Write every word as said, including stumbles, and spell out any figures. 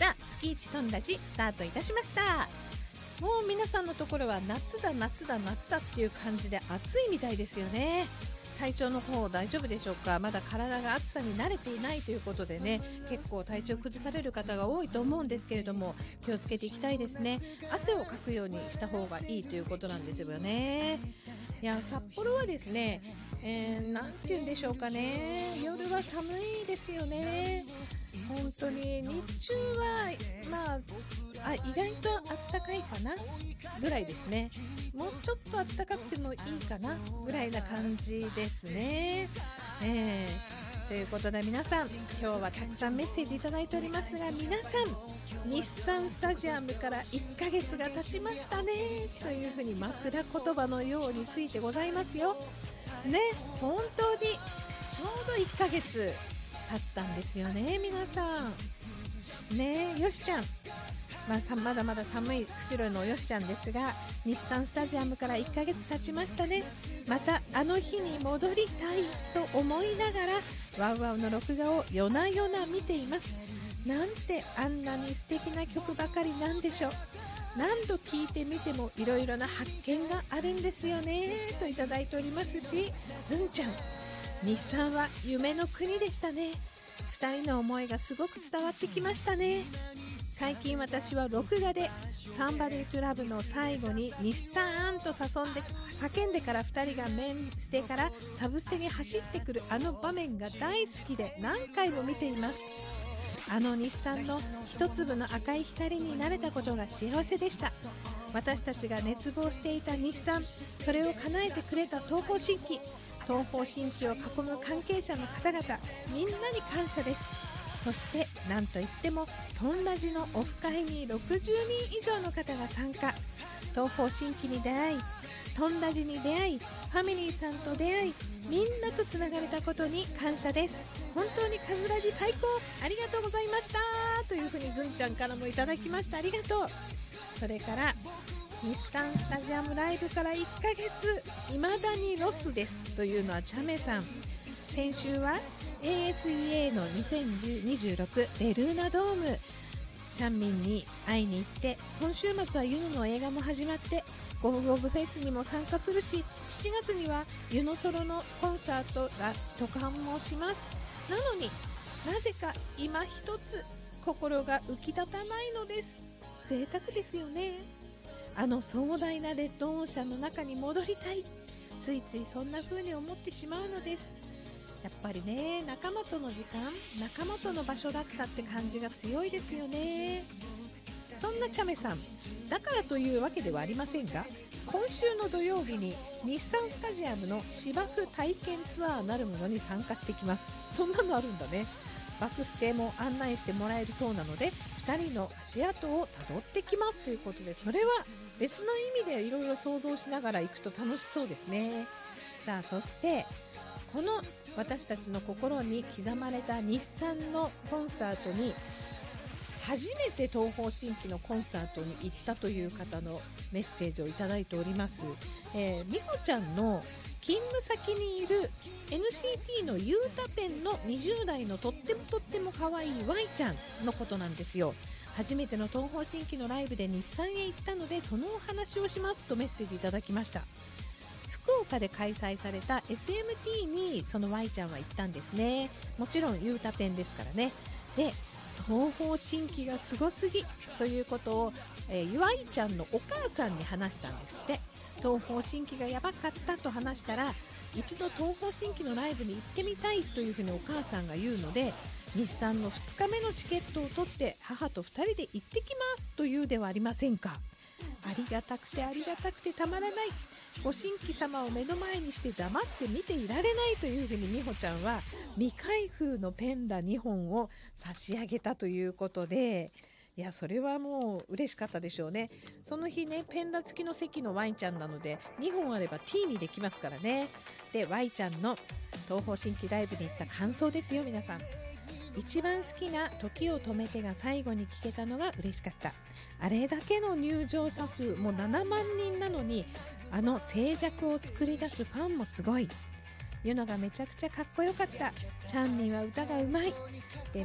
さあ月一トンラジスタートいたしました。もう皆さんのところは夏だ夏だ夏だっていう感じで暑いみたいですよね。体調の方大丈夫でしょうか。まだ体が暑さに慣れていないということでね、結構体調崩される方が多いと思うんですけれども、気をつけていきたいですね。汗をかくようにした方がいいということなんですよね。いや札幌はですね、えー、なんて言うんでしょうかね、夜は寒いですよね。本当に日中はまああ意外とあったかいかなぐらいですね。もうちょっとあったかくてもいいかなぐらいな感じですね。えー、ということで皆さん今日はたくさんメッセージいただいておりますが、皆さん日産スタジアムからいっかげつが経ちましたねというふうに枕言葉のようについてございますよね。本当にちょうどいっかげつ経ったんですよね皆さんね。よしちゃん、まあ、まだまだ寒い釧路のよしちゃんですが、日産スタジアムからいっかげつ経ちましたね。またあの日に戻りたいと思いながらワウワウの録画を夜な夜な見ています。なんてあんなに素敵な曲ばかりなんでしょう。何度聴いてみてもいろいろな発見があるんですよねといただいておりますし、ずんちゃん、日産は夢の国でしたね。ふたりの思いがすごく伝わってきましたね。最近私は録画でサンバディトゥラブの最後に日産と叫んで叫んでからふたりがメンステからサブステに走ってくるあの場面が大好きで何回も見ています。あの日産の一粒の赤い光になれたことが幸せでした。私たちが熱望していた日産、それを叶えてくれた東方神起、東方神起を囲む関係者の方々、みんなに感謝です。そしてなんといってもトンラジのオフ会にろくじゅうにん以上の方が参加。東方神起に出会い、トンラジに出会い、ファミリーさんと出会い、みんなとつながれたことに感謝です。本当にカズラジ最高、ありがとうございましたというふうにずんちゃんからもいただきました。ありがとう。それから日産スタジアムライブからいっかげつ、未だにロスですというのはチャメさん。先週は エーエスイーエー のにせんにじゅうろくベルーナドーム、チャンミンに会いに行って、今週末はユノの映画も始まって、ゴブゴブフェスにも参加するし、しちがつにはユノソロのコンサートが特番もします。なのになぜか今一つ心が浮き立たないのです。贅沢ですよね。あの壮大なレッドオーシャンの中に戻りたい、ついついそんな風に思ってしまうのです。やっぱりね、仲間との時間、仲間との場所だったって感じが強いですよね。そんなチャメさんだからというわけではありませんが、今週の土曜日に日産スタジアムの芝生体験ツアーなるものに参加してきます。そんなのあるんだね。バックステも案内してもらえるそうなので、ふたりの足跡をたどってきますということで、それは別の意味でいろいろ想像しながら行くと楽しそうですね。さあ、そしてこの私たちの心に刻まれた日産のコンサートに、初めて東方神起のコンサートに行ったという方のメッセージをいただいております。えー、美穂ちゃんの勤務先にいる エヌシーティー のゆうたペンのにじゅう代のとってもとっても可愛い Y ちゃんのことなんですよ。初めての東方神起のライブで日産へ行ったので、そのお話をしますとメッセージいただきました。福岡で開催された エスエムティー にその Y ちゃんは行ったんですね。もちろんゆうたペンですからね。で、東方神起がすごすぎということを、えー、Y ちゃんのお母さんに話したんですって。東方神起がやばかったと話したら、一度東方神起のライブに行ってみたいというふうにお母さんが言うので、日産のふつかめのチケットを取って母とふたりで行ってきますというではありませんか。ありがたくてありがたくてたまらない。ご神起様を目の前にして黙って見ていられないというふうに美穂ちゃんは未開封のペンラにほんを差し上げたということで、いやそれはもう嬉しかったでしょうね。その日ね、ペンラ付きの席の Y ちゃんなのでにほんあれば T にできますからね。で Y ちゃんの東方神起ライブに行った感想ですよ。皆さん一番好きな時を止めてが最後に聞けたのが嬉しかった。あれだけの入場者数もうななまんにんなのに、あの静寂を作り出すファンもすごい。ユノがめちゃくちゃかっこよかった。チャンミンは歌がうまい。で